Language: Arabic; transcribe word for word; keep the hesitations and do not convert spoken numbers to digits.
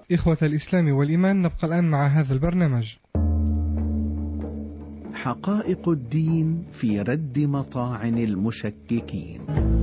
إخوة الإسلام والإيمان، نبقى الآن مع هذا البرنامج. حقائق الدين في رد مطاعن المشككين.